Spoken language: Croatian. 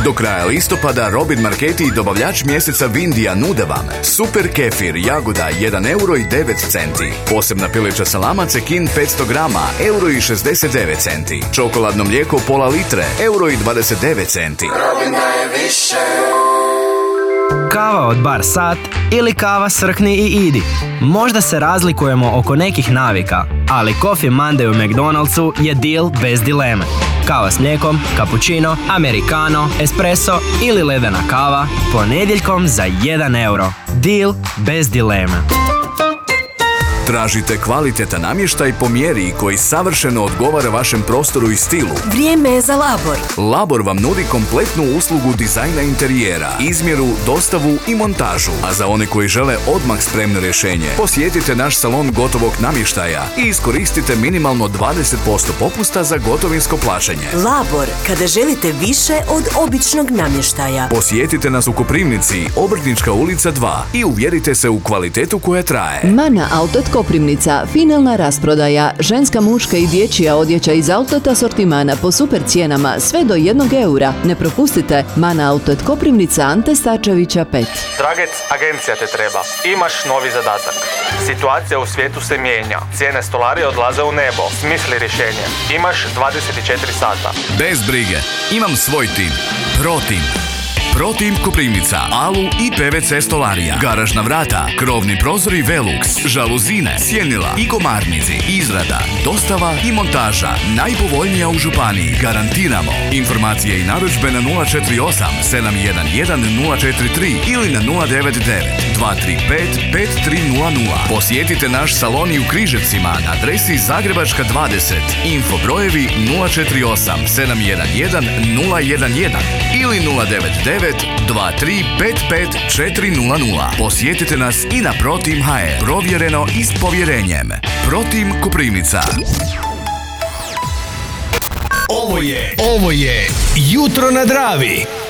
Do kraja listopada Robin Marketi i dobavljač mjeseca Vindija nude vam super kefir jagoda 1,09 euro. Posebna pileća salama Cekin 500 grama €1,69. Čokoladno mlijeko pola litre €1,29. Robin daje više. Kava od bar sat ili kava srkni i idi. Možda se razlikujemo oko nekih navika, ali Coffee Monday u McDonald'su je deal bez dileme. Kava s mlijekom, cappuccino, americano, espresso ili ledena kava ponedjeljkom za 1 euro. Deal bez dileme. Tražite kvalitetan namještaj po mjeri koji savršeno odgovara vašem prostoru i stilu. Vrijeme je za Labor. Labor vam nudi kompletnu uslugu dizajna interijera, izmjeru, dostavu i montažu. A za one koji žele odmah spremno rješenje, posjetite naš salon gotovog namještaja i iskoristite minimalno 20% popusta za gotovinsko plaćanje. Labor, kada želite više od običnog namještaja. Posjetite nas u Koprivnici, Obrtnička ulica 2 i uvjerite se u kvalitetu koja traje. Mana Auto Koprivnica, finalna rasprodaja, ženska, muška i dječja odjeća iz Autot asortimana po super cijenama, sve do 1 eura. Ne propustite, Mana Auto Koprivnica, Ante Starčevića 5. Dragec, agencija te treba. Imaš novi zadatak. Situacija u svijetu se mijenja. Cijene stolarije odlaze u nebo. Smisli rješenje. Imaš 24 sata. Bez brige, imam svoj tim. ProTeam. ProTeam Koprivnica, Alu i PVC stolarija, garažna vrata, krovni prozori Velux, žaluzine, sjenila i komarnici, izrada, dostava i montaža, najpovoljnija u županiji, garantiramo. Informacije i narudžbe na 048 711 043 ili na 099 235 5300. Posjetite naš salon i u Križevcima na adresi Zagrebačka 20. Info brojevi 048 711 011 ili 099 235 5400. Posjetite nas i na ProTeam HR. Provjereno i s povjerenjem. ProTeam Koprivnica. Ovo je Jutro na Dravi.